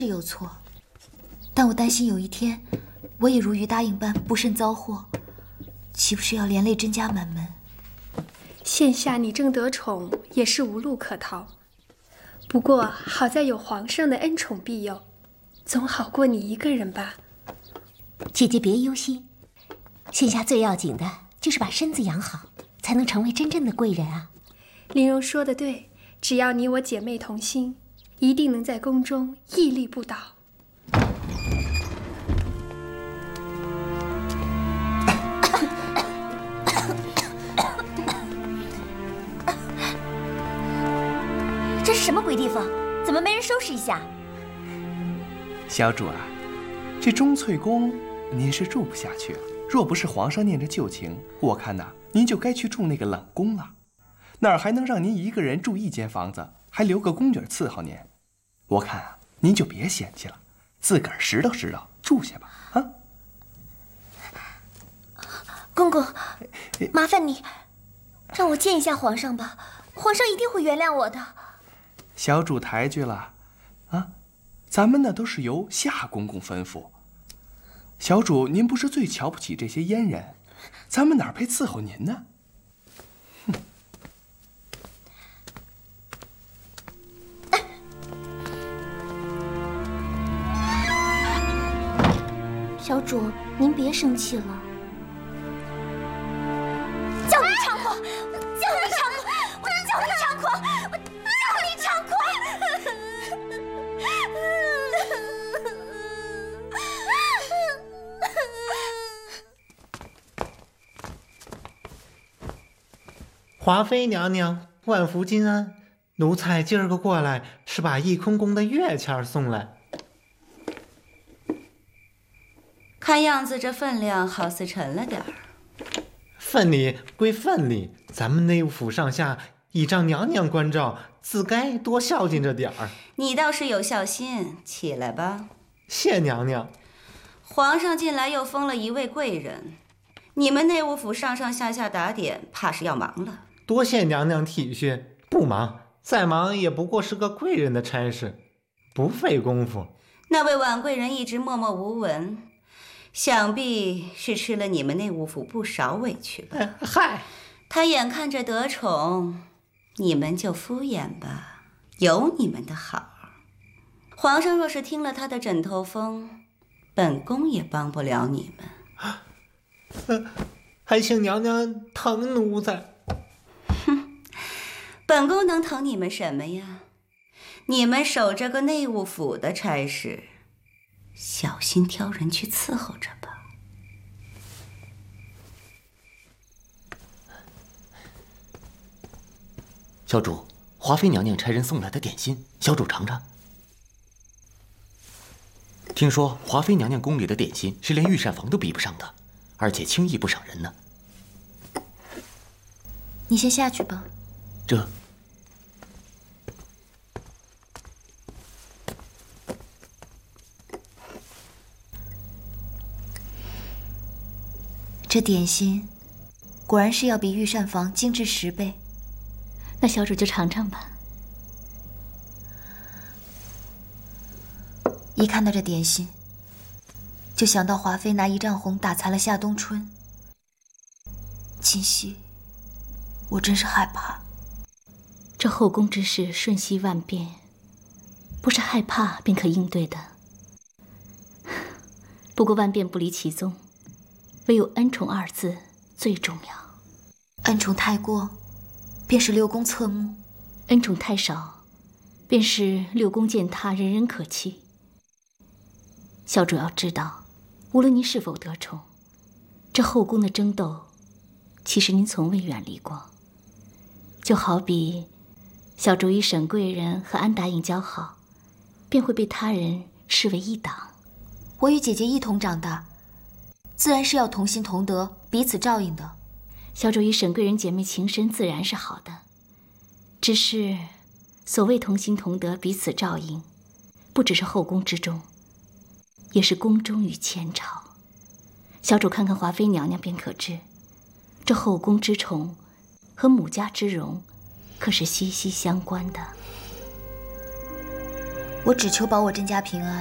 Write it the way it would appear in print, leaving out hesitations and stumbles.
是有错，但我担心有一天，我也如于答应般不慎遭祸，岂不是要连累甄家满门？ 现下你正得宠，也是无路可逃。不过好在有皇上的恩宠庇佑，总好过你一个人吧。 姐姐别忧心，现下最要紧的就是把身子养好，才能成为真正的贵人啊。 玲珑说得对，只要你我姐妹同心，一定能在宫中屹立不倒。 这是什么鬼地方？怎么没人收拾一下？ 小主啊，这钟粹宫您是住不下去了。若不是皇上念着旧情，我看呐，您就该去住那个冷宫了。哪儿还能让您一个人住一间房子，还留个宫女伺候您？我看啊，您就别嫌弃了，自个儿拾掇拾掇住下吧。啊， 公公，麻烦你让我见一下皇上吧，皇上一定会原谅我的。 小主抬举了，啊，咱们那都是由夏公公吩咐。小主，您不是最瞧不起这些阉人，咱们哪配伺候您呢？哼！ 小主，您别生气了。叫你猖狂！叫你猖狂！我叫你猖狂！我叫你猖狂！ 华妃娘娘，万福金安。奴才今儿个过来是把翊坤宫的月钱送来。 看样子这分量好似沉了点儿。 份礼归份礼，咱们内务府上下倚仗娘娘关照，自该多孝敬着点儿。 你倒是有孝心，起来吧。 谢娘娘。 皇上近来又封了一位贵人，你们内务府上上下下打点，怕是要忙了。 多谢娘娘体恤，不忙，再忙也不过是个贵人的差事，不费功夫。 那位婉贵人一直默默无闻，想必是吃了你们内务府不少委屈吧？ 嗨， 他眼看着得宠，你们就敷衍吧，有你们的好。皇上若是听了他的枕头风，本宫也帮不了你们。还请娘娘疼奴才。 哼，本宫能疼你们什么呀？你们守着个内务府的差事，小心挑人去伺候着吧。 小主，华妃娘娘差人送来的点心，小主尝尝。听说华妃娘娘宫里的点心是连御膳房都比不上的，而且轻易不赏人呢。 你先下去吧。这点心果然是要比御膳房精致10倍。 那小主就尝尝吧。 一看到这点心，就想到华妃拿一丈红打残了夏冬春。今夕，我真是害怕。 这后宫之事瞬息万变，不是害怕便可应对的。不过万变不离其宗，唯有恩宠2字最重要。 恩宠太过，便是六宫侧目； 恩宠太少，便是六宫践踏，人人可欺。小主要知道，无论您是否得宠，这后宫的争斗，其实您从未远离过。就好比小主与沈贵人和安达隐交好，便会被他人视为一党。 我与姐姐一同长大，自然是要同心同德，彼此照应的。 小主与沈贵人姐妹情深，自然是好的。只是所谓同心同德，彼此照应，不只是后宫之中，也是宫中与前朝。小主看看华妃娘娘便可知，这后宫之宠和母家之荣可是息息相关的。 我只求保我甄家平安。